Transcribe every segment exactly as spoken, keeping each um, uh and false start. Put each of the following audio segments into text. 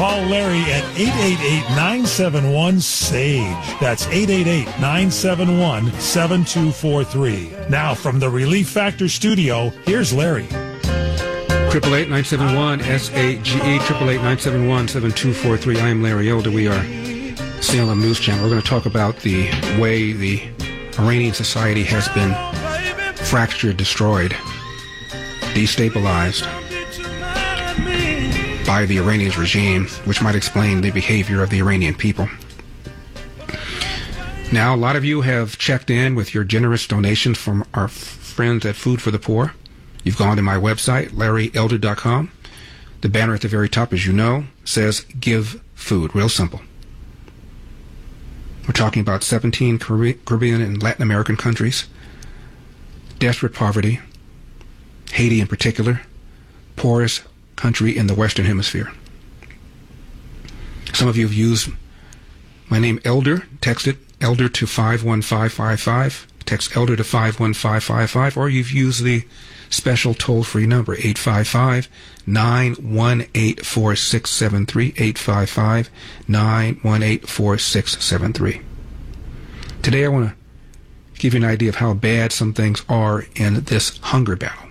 Call Larry at eight eight eight, nine seven one, S A G E. That's eight eight eight, nine seven one, seven two four three. Now from the Relief Factor studio, here's Larry. eight eight eight, nine seven one, S A G E, eight eight eight, nine seven one, seven two four three. I am Larry Elder. We are Salem News Channel. We're going to talk about the way the Iranian society has been fractured, destroyed, destabilized by the Iranian regime, which might explain the behavior of the Iranian people. Now, a lot of you have checked in with your generous donations from our f- friends at Food for the Poor. You've gone to my website, larry elder dot com. The banner at the very top, as you know, says Give Food. Real simple. We're talking about seventeen Caribbean and Latin American countries. Desperate poverty. Haiti in particular. Poorest country in the Western Hemisphere. Some of you have used my name, Elder. Text it, Elder, to five one five five five. Text Elder to five one five five five. Or you've used the special toll-free number, eight five five, nine one eight, four six seven three, eight five five, nine one eight, four six seven three. Today I want to give you an idea of how bad some things are in this hunger battle.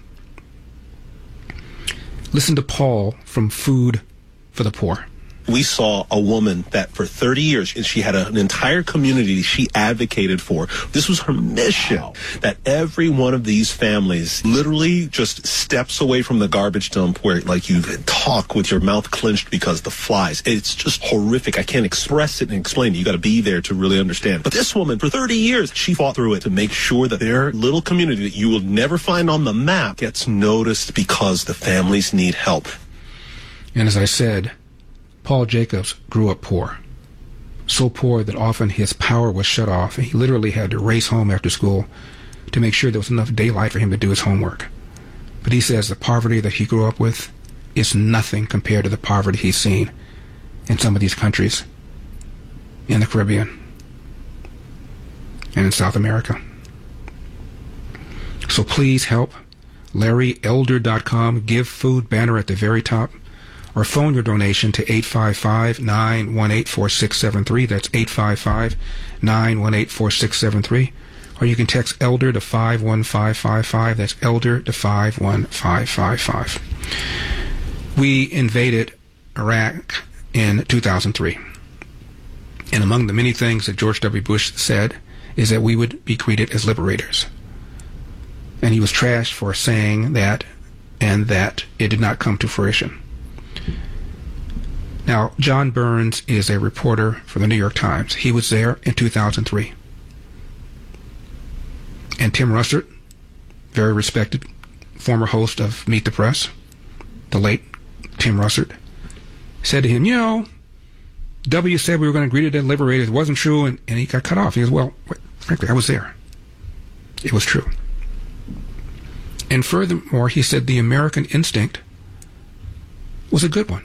Listen to Paul from Food for the Poor. We saw a woman that for thirty years, she had a, an entire community she advocated for. This was her mission, wow. That every one of these families literally just steps away from the garbage dump where, like, you talk with your mouth clenched because the flies. It's just horrific. I can't express it and explain it. You got to be there to really understand. But this woman, for thirty years, she fought through it to make sure that their little community that you will never find on the map gets noticed because the families need help. And as I said, Paul Jacobs grew up poor, so poor that often his power was shut off, and he literally had to race home after school to make sure there was enough daylight for him to do his homework. But he says the poverty that he grew up with is nothing compared to the poverty he's seen in some of these countries in the Caribbean and in South America. So please help. larry elder dot com, Give Food banner at the very top. Or phone your donation to eight five five, nine one eight, four six seven three. That's eight five five, nine one eight, four six seven three. Or you can text Elder to five one five five five. That's Elder to five one five five five. We invaded Iraq in two thousand three. And among the many things that George W. Bush said is that we would be greeted as liberators. And he was trashed for saying that, and that it did not come to fruition. Now, John Burns is a reporter for the New York Times. He was there in two thousand three. And Tim Russert, very respected former host of Meet the Press, the late Tim Russert, said to him, you know, W said we were going to greet it as liberators. It wasn't true, and, and he got cut off. He goes, well, frankly, I was there. It was true. And furthermore, he said the American instinct was a good one.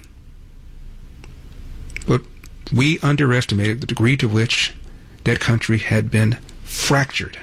But we underestimated the degree to which that country had been fractured.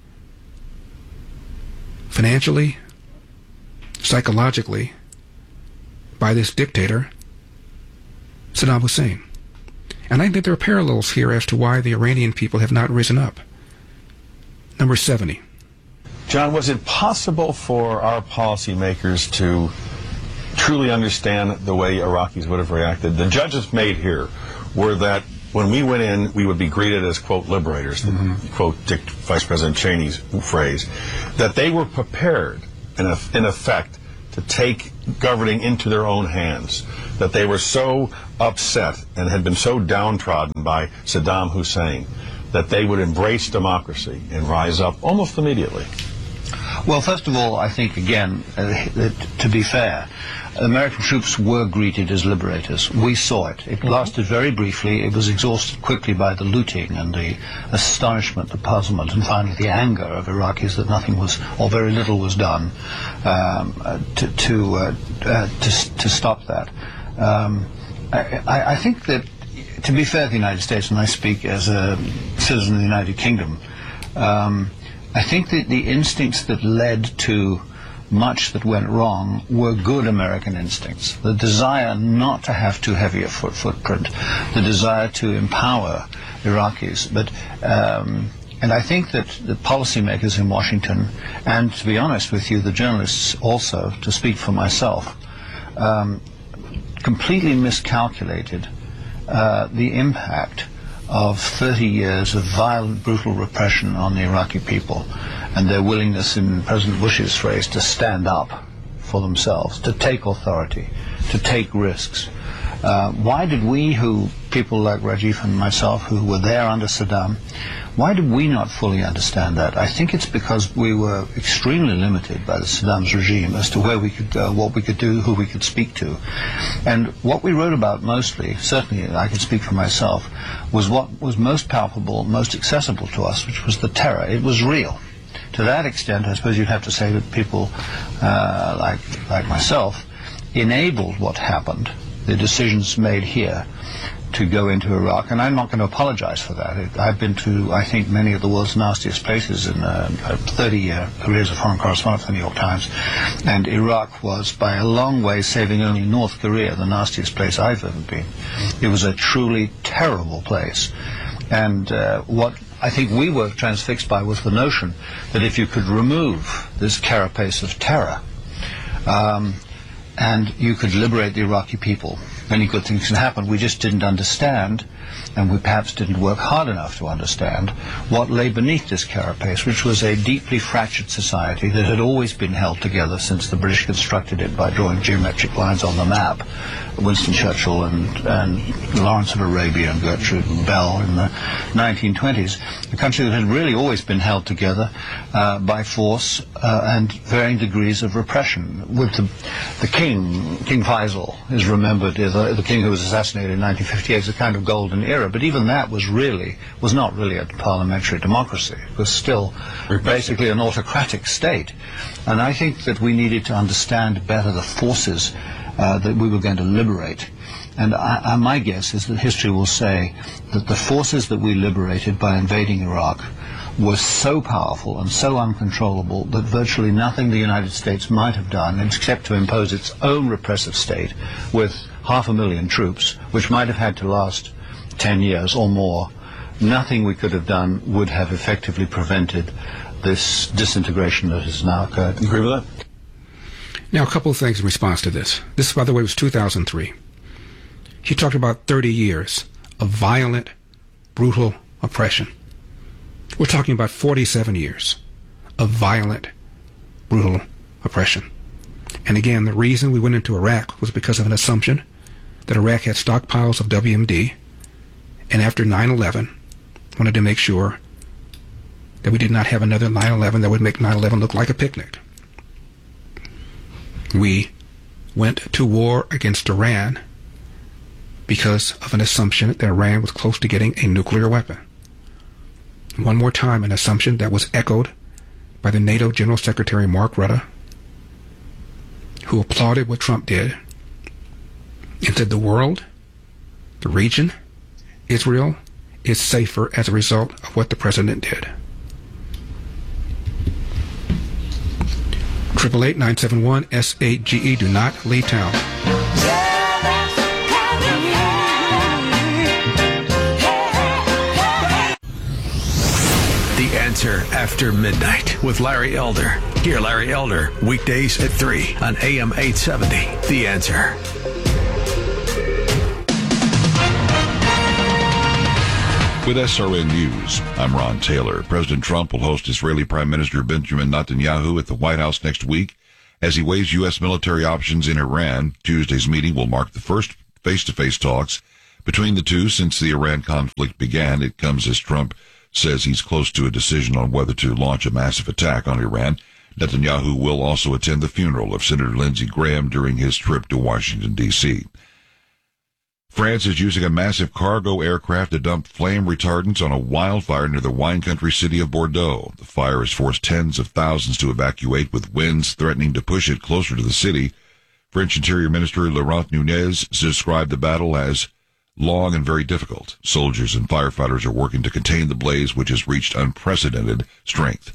Financially, psychologically, by this dictator, Saddam Hussein. And I think there are parallels here as to why the Iranian people have not risen up. Number seventy. John, was it possible for our policymakers to truly understand the way Iraqis would have reacted? The judges made here were that when we went in, we would be greeted as, quote, liberators, mm-hmm. to quote Dick, Vice President Cheney's phrase, that they were prepared, in, a, in effect, to take governing into their own hands, that they were so upset and had been so downtrodden by Saddam Hussein that they would embrace democracy and rise up almost immediately. Well, first of all, I think, again, uh, to be fair, American troops were greeted as liberators. We saw it. It lasted very briefly. It was exhausted quickly by the looting and the astonishment, the puzzlement, and finally the anger of Iraqis that nothing was, or very little was done um, uh, to to, uh, uh, to to stop that. Um, I, I think that, to be fair to the United States, and I speak as a citizen of the United Kingdom, um, I think that the instincts that led to much that went wrong were good American instincts. The desire not to have too heavy a foot footprint, the desire to empower Iraqis. But um, and I think that the policymakers in Washington, and to be honest with you, the journalists also, to speak for myself, um, completely miscalculated uh, the impact of thirty years of violent, brutal repression on the Iraqi people, and their willingness, in President Bush's phrase, to stand up for themselves, to take authority, to take risks. Uh, why did we, who, people like Rajiv and myself, who were there under Saddam, why did we not fully understand that? I think it's because we were extremely limited by the Saddam's regime as to where we could go, what we could do, who we could speak to. And what we wrote about mostly, certainly I can speak for myself, was what was most palpable, most accessible to us, which was the terror. It was real. To that extent, I suppose you'd have to say that people uh, like, like myself enabled what happened, the decisions made here, to go into Iraq, and I'm not going to apologize for that. It, I've been to, I think, many of the world's nastiest places in uh, thirty-year careers of foreign correspondent for the New York Times, and Iraq was, by a long way, saving only North Korea, the nastiest place I've ever been. It was a truly terrible place, and uh, what I think we were transfixed by was the notion that if you could remove this carapace of terror, um, and you could liberate the Iraqi people, many good things can happen. We just didn't understand, and we perhaps didn't work hard enough to understand what lay beneath this carapace, which was a deeply fractured society that had always been held together since the British constructed it by drawing geometric lines on the map. Winston Churchill and, and Lawrence of Arabia and Gertrude Bell in the nineteen twenties, a country that had really always been held together uh, by force uh, and varying degrees of repression. With the, the king, King Faisal, is remembered as the, the king who was assassinated in nineteen fifty-eight as a kind of golden era, but even that was really, was not really a parliamentary democracy. It was still basically an autocratic state. And I think that we needed to understand better the forces Uh, that we were going to liberate. And I, I, my guess is that history will say that the forces that we liberated by invading Iraq were so powerful and so uncontrollable that virtually nothing the United States might have done, except to impose its own repressive state with half a million troops, which might have had to last ten years or more, nothing we could have done would have effectively prevented this disintegration that has now occurred. Agree with that? Now, a couple of things in response to this. This, by the way, was two thousand three. He talked about thirty years of violent, brutal oppression. We're talking about forty-seven years of violent, brutal oppression. And again, the reason we went into Iraq was because of an assumption that Iraq had stockpiles of W M D, and after nine eleven, wanted to make sure that we did not have another nine eleven that would make nine eleven look like a picnic. We went to war against Iran because of an assumption that Iran was close to getting a nuclear weapon. One more time, an assumption that was echoed by the NATO General Secretary Mark Rutte, who applauded what Trump did and said the world, the region, Israel, is safer as a result of what the president did. Triple eight nine seven one S eight G E. Do not leave town. The Answer After Midnight with Larry Elder. Hear Larry Elder weekdays at three on A M eight seventy. The Answer. With S R N News, I'm Ron Taylor. President Trump will host Israeli Prime Minister Benjamin Netanyahu at the White House next week as he weighs U S military options in Iran. Tuesday's meeting will mark the first face-to-face talks between the two since the Iran conflict began. It comes as Trump says he's close to a decision on whether to launch a massive attack on Iran. Netanyahu will also attend the funeral of Senator Lindsey Graham during his trip to Washington, D C France is using a massive cargo aircraft to dump flame retardants on a wildfire near the wine country city of Bordeaux. The fire has forced tens of thousands to evacuate, with winds threatening to push it closer to the city. French Interior Minister Laurent Nunez described the battle as long and very difficult. Soldiers and firefighters are working to contain the blaze, which has reached unprecedented strength.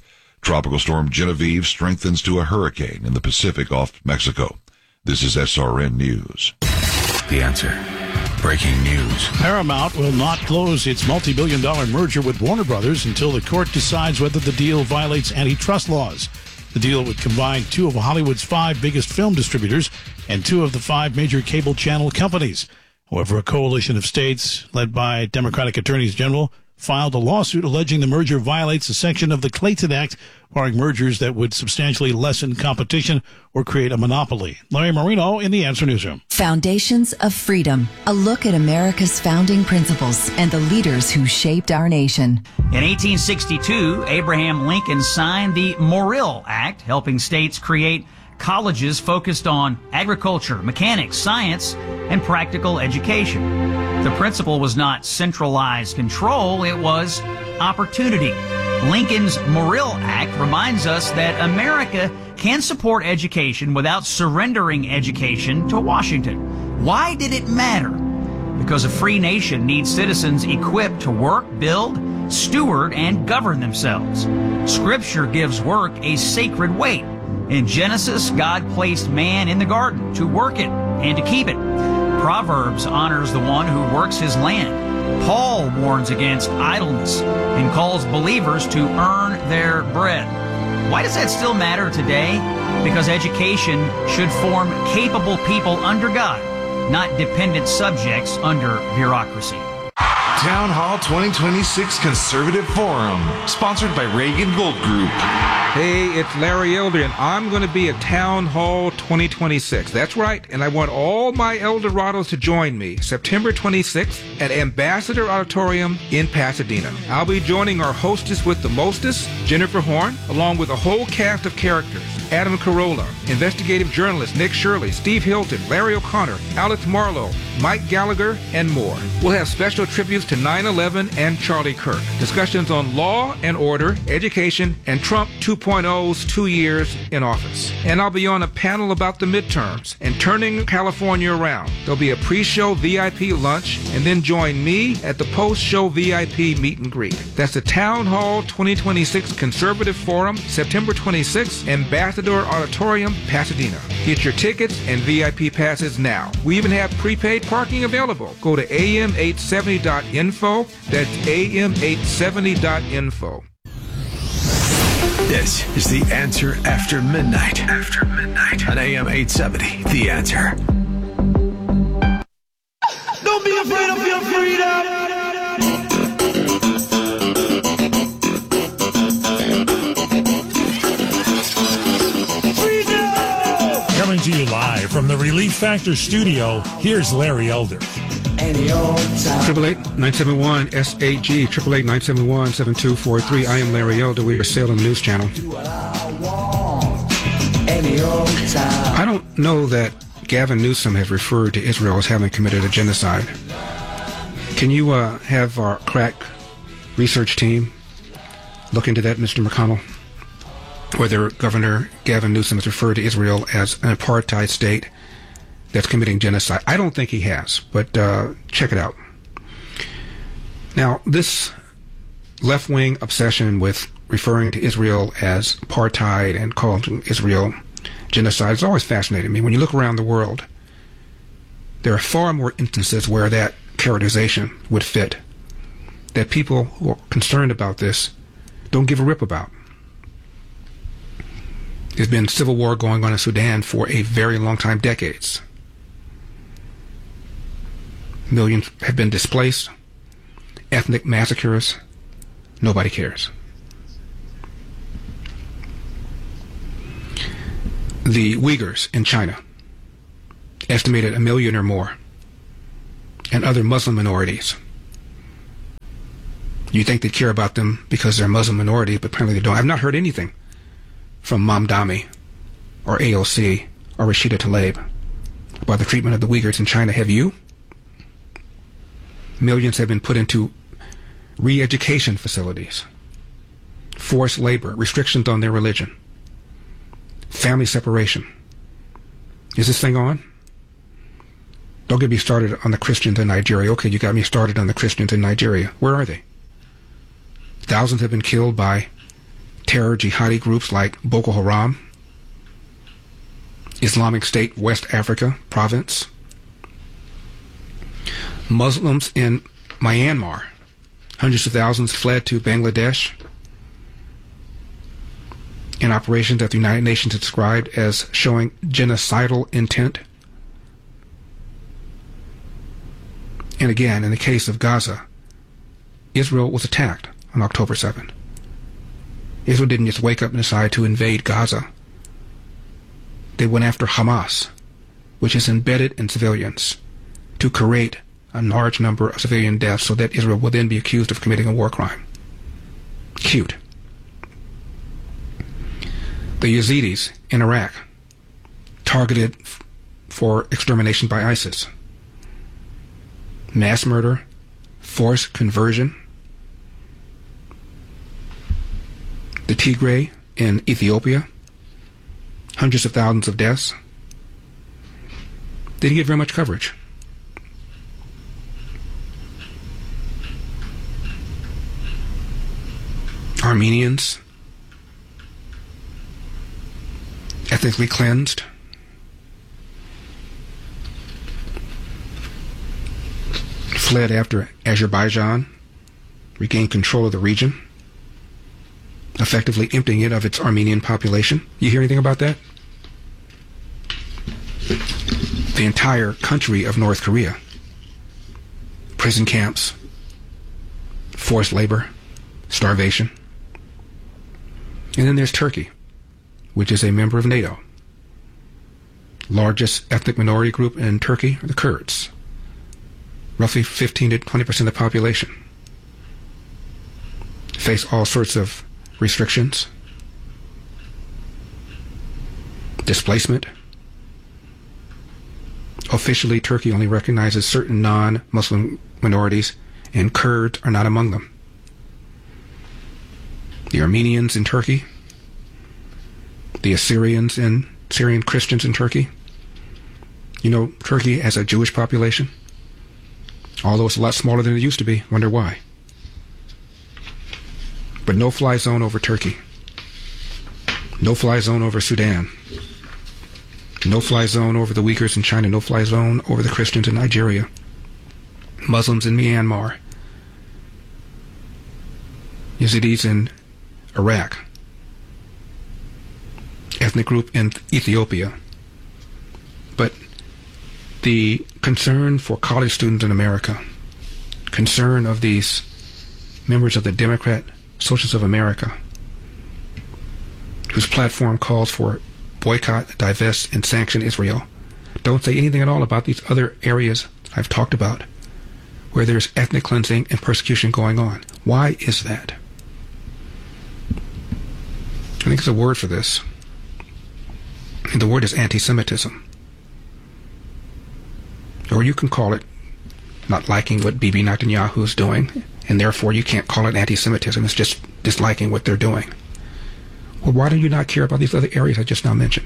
Tropical storm Genevieve strengthens to a hurricane in the Pacific off Mexico. This is S R N News. The Answer. Breaking news. Paramount will not close its multi-billion dollar merger with Warner Brothers until the court decides whether the deal violates antitrust laws. The deal would combine two of Hollywood's five biggest film distributors and two of the five major cable channel companies. However, a coalition of states, led by Democratic attorneys general, filed a lawsuit alleging the merger violates a section of the Clayton Act, barring mergers that would substantially lessen competition or create a monopoly. Larry Marino in the Answer Newsroom. Foundations of Freedom, a look at America's founding principles and the leaders who shaped our nation. In eighteen sixty-two, Abraham Lincoln signed the Morrill Act, helping states create colleges focused on agriculture, mechanics, science, and practical education. The principle was not centralized control, it was opportunity. Lincoln's Morrill Act reminds us that America can support education without surrendering education to Washington. Why did it matter? Because a free nation needs citizens equipped to work, build, steward, and govern themselves. Scripture gives work a sacred weight. In Genesis, God placed man in the garden to work it and to keep it. Proverbs honors the one who works his land. Paul warns against idleness and calls believers to earn their bread. Why does that still matter today? Because education should form capable people under God, not dependent subjects under bureaucracy. Town Hall twenty twenty-six Conservative Forum, sponsored by Reagan Gold Group. Hey, it's Larry Elder, and I'm going to be at Town Hall twenty twenty-six. That's right, and I want all my Eldorados to join me September twenty-sixth at Ambassador Auditorium in Pasadena. I'll be joining our hostess with the mostest, Jennifer Horn, along with a whole cast of characters. Adam Carolla, investigative journalist Nick Shirley, Steve Hilton, Larry O'Connor, Alex Marlowe, Mike Gallagher, and more. We'll have special tributes to nine eleven and Charlie Kirk, discussions on law and order, education, and Trump two point oh's two years in office. And I'll be on a panel about the midterms and turning California around. There'll be a pre-show V I P lunch, and then join me at the post-show V I P meet and greet. That's the Town Hall twenty twenty-six Conservative Forum, September twenty-sixth, Ambassador Auditorium, Pasadena. Get your tickets and V I P passes now. We even have prepaid parking available. Go to A M eight seventy dot info. That's A M eight seventy dot info. This is The Answer After Midnight. After Midnight. On A M eight seventy, The Answer. Don't be afraid of your freedom. Coming to you live from the Relief Factor studio, here's Larry Elder. Triple eight nine seven one S A G triple eight nine seven one seven two four three. I am Larry Elder. We are Salem News Channel. I don't know that Gavin Newsom has referred to Israel as having committed a genocide. Can you uh, have our crack research team look into that, Mister McConnell? Whether Governor Gavin Newsom has referred to Israel as an apartheid state that's committing genocide. I don't think he has, but uh, check it out. Now, this left-wing obsession with referring to Israel as apartheid and calling Israel genocide has always fascinated me. When you look around the world, there are far more instances where that characterization would fit, that people who are concerned about this don't give a rip about. There's been civil war going on in Sudan for a very long time, decades. Millions have been displaced, ethnic massacres. Nobody cares. The Uyghurs in China, estimated a million or more, and other Muslim minorities. You think they care about them because they're Muslim minorities, but apparently they don't. I've not heard anything from Mamdani or A O C or Rashida Tlaib about the treatment of the Uyghurs in China. Have you? Millions have been put into re-education facilities, forced labor, restrictions on their religion, family separation. Is this thing on? Don't get me started on the Christians in Nigeria. Okay, you got me started on the Christians in Nigeria. Where are they? Thousands have been killed by terror jihadi groups like Boko Haram, Islamic State West Africa province, Muslims in Myanmar. Hundreds of thousands fled to Bangladesh in operations that the United Nations described as showing genocidal intent. And again, in the case of Gaza, Israel was attacked on October seventh. Israel didn't just wake up and decide to invade Gaza. They went after Hamas, which is embedded in civilians, to create a large number of civilian deaths so that Israel will then be accused of committing a war crime. Cute. The Yazidis in Iraq, targeted f- for extermination by ISIS. Mass murder, forced conversion. The Tigray in Ethiopia, hundreds of thousands of deaths. They didn't get very much coverage. Armenians, ethnically cleansed. Fled after Azerbaijan regained control of the region, effectively emptying it of its Armenian population. You hear anything about that? The entire country of North Korea. Prison camps, forced labor, starvation. And then there's Turkey, which is a member of NATO. Largest ethnic minority group in Turkey are the Kurds. Roughly fifteen to twenty percent of the population. Face all sorts of restrictions, displacement. Officially, Turkey only recognizes certain non-Muslim minorities, and Kurds are not among them. The Armenians in Turkey, the Assyrians and Syrian Christians in Turkey. You know, Turkey has a Jewish population, although it's a lot smaller than it used to be. Wonder why. But no-fly zone over Turkey. No-fly zone over Sudan. No-fly zone over the Uyghurs in China. No-fly zone over the Christians in Nigeria. Muslims in Myanmar. Yazidis in Iraq. Ethnic group in Ethiopia. But the concern for college students in America, concern of these members of the Democrat Socialists of America, whose platform calls for boycott, divest, and sanction Israel, don't say anything at all about these other areas I've talked about, where there's ethnic cleansing and persecution going on. Why is that? I think there's a word for this, and the word is anti-Semitism. Or you can call it not liking what Bibi Netanyahu is doing, and therefore you can't call it anti-Semitism. It's just disliking what they're doing. Well, why do you not care about these other areas I just now mentioned?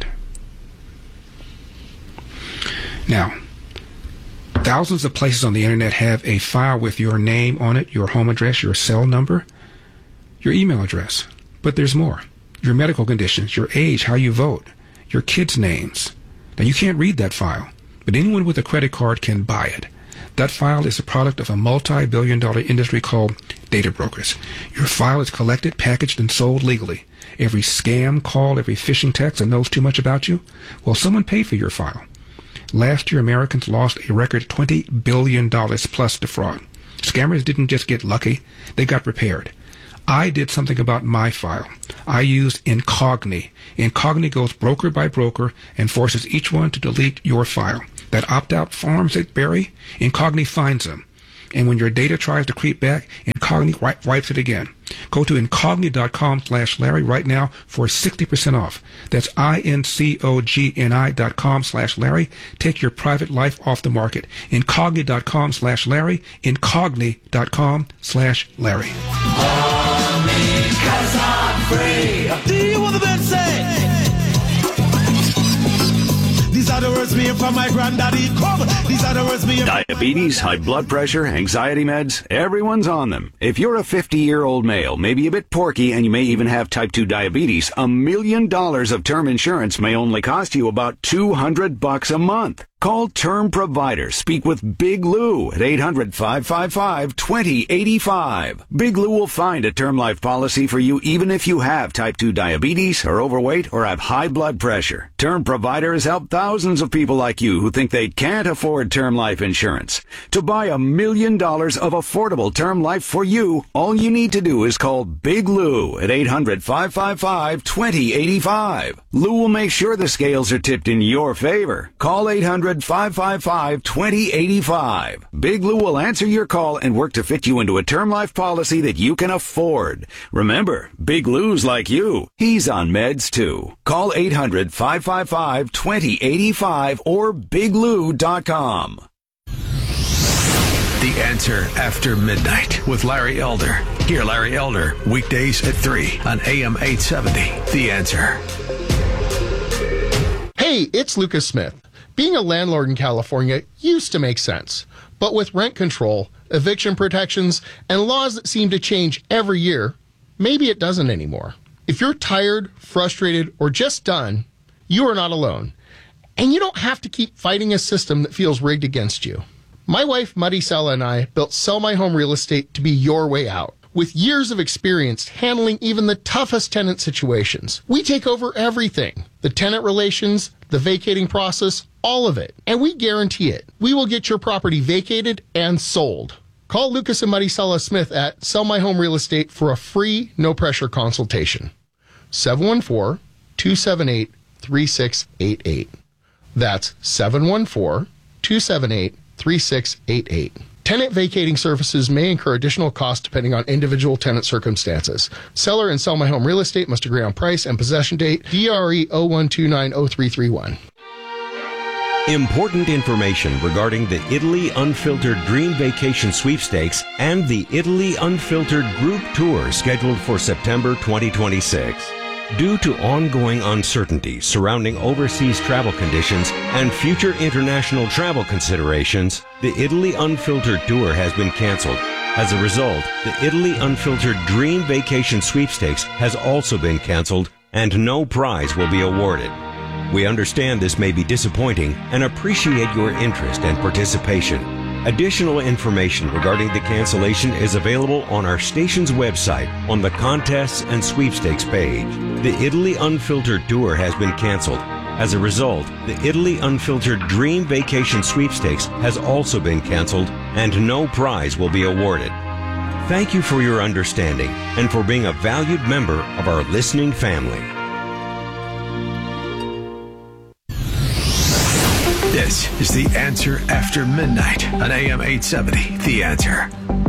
Now, thousands of places on the internet have a file with your name on it, your home address, your cell number, your email address. But there's more. Your medical conditions, your age, how you vote, your kids' names. Now, you can't read that file, but anyone with a credit card can buy it. That file is the product of a multi-billion dollar industry called data brokers. Your file is collected, packaged, and sold legally. Every scam call, every phishing text that knows too much about you, well, someone paid for your file. Last year, Americans lost a record twenty billion dollars plus to fraud. Scammers didn't just get lucky, they got prepared. I did something about my file. I used Incogni. Incogni goes broker by broker and forces each one to delete your file. That opt-out forms that bury, Incogni finds them. And when your data tries to creep back, Incogni wi- wipes it again. Go to incogni.com slash Larry right now for sixty percent off. That's I-N-C-O-G-N-I dot com slash Larry. Take your private life off the market. Incogni.com slash Larry. Incogni.com slash Larry. Because I'm free. Do you want the best say? These are the words words me from my granddaddy. Come, these are the words me. Diabetes, high blood pressure, anxiety meds, everyone's on them. If you're a fifty-year-old male, maybe a bit porky, and you may even have type two diabetes, a million dollars of term insurance may only cost you about two hundred bucks a month. Call Term Provider. Speak with Big Lou at eight hundred, five five five, two zero eight five. Big Lou will find a term life policy for you even if you have type two diabetes, are overweight, or have high blood pressure. Term Provider has helped thousands of people like you who think they can't afford term life insurance. To buy a million dollars of affordable term life for you, all you need to do is call Big Lou at eight hundred, five five five, two zero eight five. Lou will make sure the scales are tipped in your favor. Call eight hundred, five five five, two zero eight five. Big Lou will answer your call and work to fit you into a term life policy that you can afford. Remember, Big Lou's like you. He's on meds too. Call eight hundred, five five five, two zero eight five or big lou dot com. The Answer After Midnight with Larry Elder. Hear Larry Elder weekdays at three on A M eight seventy. The Answer. Hey, it's Lucas Smith. Being a landlord in California used to make sense, but with rent control, eviction protections, and laws that seem to change every year, maybe it doesn't anymore. If you're tired, frustrated, or just done, you are not alone. And you don't have to keep fighting a system that feels rigged against you. My wife, Maricela, and I built Sell My Home Real Estate to be your way out. With years of experience handling even the toughest tenant situations, we take over everything. The tenant relations, the vacating process, all of it. And we guarantee it. We will get your property vacated and sold. Call Lucas and Maricela Smith at Sell My Home Real Estate for a free, no-pressure consultation. seven one four, two seven eight, three six eight eight. That's seven one four, two seven eight, three six eight eight. Tenant vacating services may incur additional costs depending on individual tenant circumstances. Seller and Sell My Home Real Estate must agree on price and possession date. D R E zero one two nine zero three three one. Important information regarding the Italy Unfiltered Dream Vacation Sweepstakes and the Italy Unfiltered Group Tour scheduled for September twenty twenty-six. Due to ongoing uncertainty surrounding overseas travel conditions and future international travel considerations, the Italy Unfiltered Tour has been canceled. As a result, the Italy Unfiltered Dream Vacation Sweepstakes has also been canceled, and no prize will be awarded. We understand this may be disappointing and appreciate your interest and participation. Additional information regarding the cancellation is available on our station's website on the Contests and Sweepstakes page. The Italy Unfiltered Tour has been canceled. As a result, the Italy Unfiltered Dream Vacation Sweepstakes has also been canceled, and no prize will be awarded. Thank you for your understanding and for being a valued member of our listening family. This is The Answer After Midnight on A M eight seventy. The Answer.